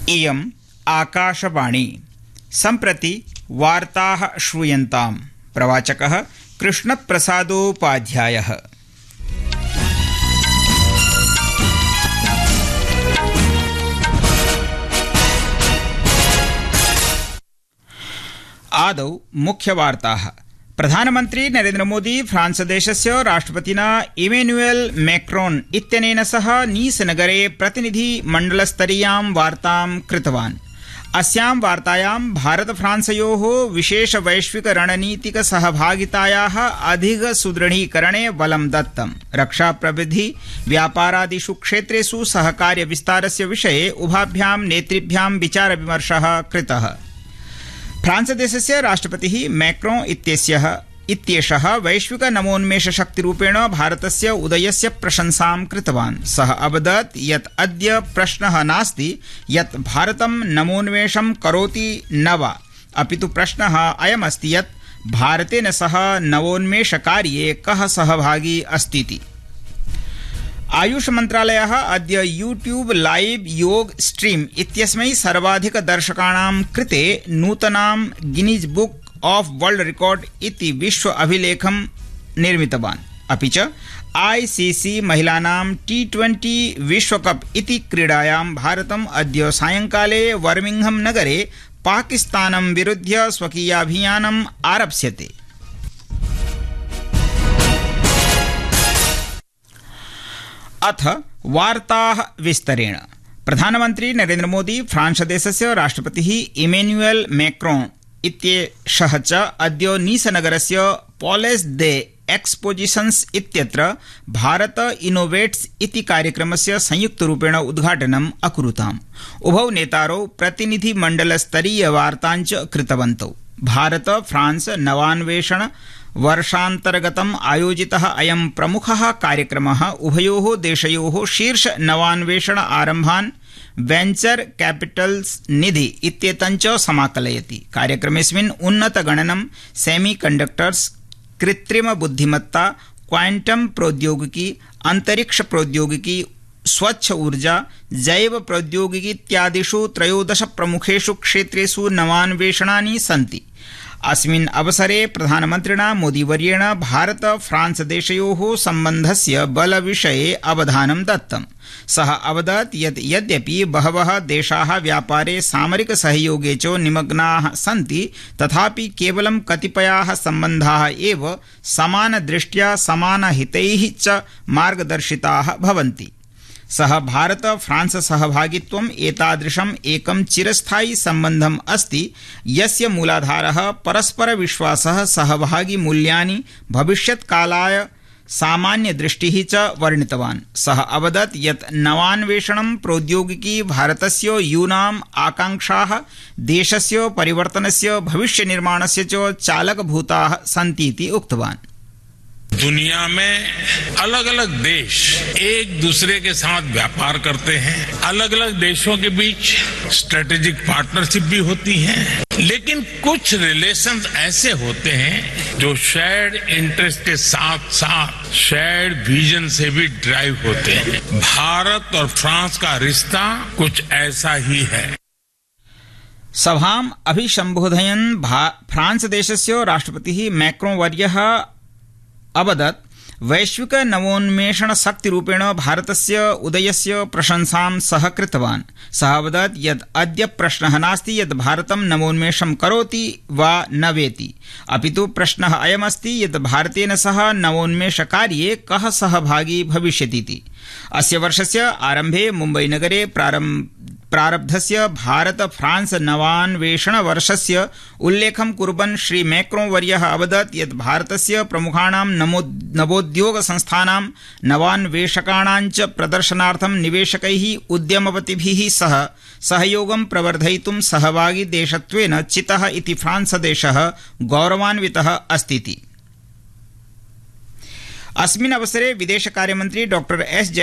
इयम् आकाशवाणी। सम्प्रति वार्ताः श्रूयन्ताम्। प्रवाचकः कृष्णप्रसादोपाध्यायः। आदौ मुख्यवार्ताः। प्रधानमन्त्री नरेन्द्र मोदी फ्रांस देशस्य राष्ट्रपतिना इमैनुएल मैक्रोन इत्यनेन सह नीसनगरे प्रतिनिधिमण्डलस्तरीयां वार्तां कृतवान्। अस्यां वार्तायां भारत फ्रांसयोः विशेष वैश्विक रणनीतिक सहभागितायाः अधिक सुदृढीकरणे बलं दत्तम्। रक्षा प्रविधि व्यापारादिषु क्षेत्रेषु सहकार्य विस्तारस्य विषये उभाभ्यां नेतृभ्यां विचार विमर्शः कृतः। फ्रांस देशस्य राष्ट्रपतिः मैक्रोन इत्येषः वैश्विक नवोन्मेष शक्तिरूपेण भारतस्य उदयस्य प्रशंसां कृतवान्। सः अवदत् यत् अद्य प्रश्नः नास्ति यत् भारतं नवोन्मेषं करोति न वा, अपितु प्रश्नः अयमस्ति यत् भारतेन सह नवोन्मेषकार्ये कः सहभागी अस्तीति। आयुष मन्त्रालयः अद्य यूट्यूब लाइव योग स्ट्रीम इत्यस्मै सर्वाधिक दर्शकाणां कृते नूतनां Guinness book of world record इति विश्व अभिलेखं निर्मितवान्। अपि च ICC महिलानां T20 विश्वकप इति क्रीडायां भारतम् अद्य सायंकाले बर्मिंघम नगरे पाकिस्तानं विरुध्य स्वकीयाभियानम् आरप्स्यते। अथ वार्ताः विस्तरेण। प्रधानमन्त्री नरेन्द्र मोदी फ्रांस देशस्य राष्ट्रपतिः इमैनुएल मैक्रोन इत्येषः च अद्य नीसनगरस्य पॉलेस दे एक्सपोजिशन्स इत्यत्र भारत इनोवेट्स इति कार्यक्रमस्य संयुक्तरूपेण उद्घाटनम् अकुरुताम्। उभौ नेतारौ प्रतिनिधिमण्डलस्तरीय वार्ताञ्च कृतवन्तौ। भारत फ्रांस नवान्वेषण वर्षान्तर्गतम् आयोजितः अयं प्रमुखः कार्यक्रमः उभयोः देशयोः शीर्ष नवान्वेषण आरम्भान् वेंचर कैपिटल्स निधि इत्येतञ्च समाकलयति। कार्यक्रमेऽस्मिन् उन्नतगणनं, सेमीकण्डक्टर्स्, कृत्रिम बुद्धिमत्ता, क्वांटम प्रौद्योगिकी, अंतरिक्ष प्रौद्योगिकी, स्वच्छ ऊर्जा, जैव प्रौद्योगिकी इत्यादिषु 13 प्रमुखेषु क्षेत्रेषु नवान्वेषणानि सन्ति। अस्मिन् अवसरे प्रधानमन्त्रिणा मोदीवर्येण भारत फ्रांस देशयोः सम्बन्धस्य बलविषये अवधानं दत्तम्। सः अवदत् यत् यद्यपि बहवः देशाः व्यापारे सामरिक सहयोगे च निमग्नाः सन्ति, तथापि केवलं कतिपयाः सम्बन्धाः एव समानदृष्ट्या समानहितैः च मार्गदर्शिताः भवन्ति। सः भारत फ्रांस सहभागित्वम् एतादृशम् एकं चिरस्थायी सम्बन्धम् अस्ति यस्य मूलाधारः परस्पर विश्वासः, सहभागी मूल्यानि, भविष्यत्कालाय सामान्य दृष्टिः च वर्णितवान्। सः अवदत् यत् नवान्वेषणं प्रौद्योगिकी भारतस्य यूनाम् आकांक्षाः, देशस्य परिवर्तनस्य, भविष्य निर्माणस्य च चालकभूताः सन्तीति उक्तवान्। दुनिया में अलग अलग देश एक दूसरे के साथ व्यापार करते हैं, अलग अलग देशों के बीच स्ट्रेटेजिक पार्टनरशिप भी होती है, लेकिन कुछ रिलेशंस ऐसे होते हैं जो शेयर्ड इंटरेस्ट के साथ साथ शेयर्ड विजन से भी ड्राइव होते हैं। भारत और फ्रांस का रिश्ता कुछ ऐसा ही है। सभाम् अभिसम्बोधयन् फ्रांस देशस्य राष्ट्रपतिः मैक्रोन वर्यः अवदत् वैश्विक नवोन्मेषण शक्तिरूपेण भारतस्य उदयस्य प्रशंसां सः कृतवान्। सः अवदत् यत् अद्य प्रश्नः नास्ति यत् भारतं नवोन्मेषं करोति वा न वेति, अपितु प्रश्नः अयमस्ति यत् भारतेन सह नवोन्मेषकार्ये कः सहभागी भविष्यतीति। अस्य वर्षस्य आरम्भे मुम्बई नगरे प्रारब्धस्य भारत फ्रांस नवान्वेषण वर्षस्य उल्लेखं कुर्वन् श्री मैक्रोन वर्यः अवदत् यत् भारतस्य प्रमुखाणां नवोद्योग संस्थानां, नवान्वेषकाणां च प्रदर्शनार्थं निवेशकैः, उद्यमपतिभिः सह सहयोगं प्रवर्धयितुं सहभागी देशत्वेन चितः इति फ्रांस देशः गौरवान्वितः अस्तीति। अस्मिन् अवसरे विदेश कार्यमन्त्री डॉ एस